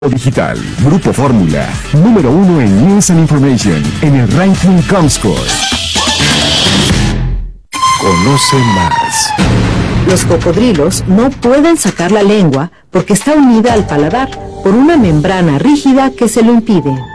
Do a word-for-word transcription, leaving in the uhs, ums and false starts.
Digital, Grupo Fórmula, número uno en News and Information, en el ranking Comscore. Conoce más. Los cocodrilos no pueden sacar la lengua porque está unida al paladar por una membrana rígida que se lo impide.